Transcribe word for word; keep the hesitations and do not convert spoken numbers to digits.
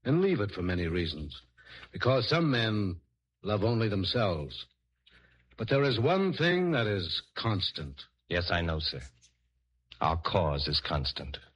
and leave it for many reasons. Because some men love only themselves. But there is one thing that is constant. Yes, I know, sir. Our cause is constant.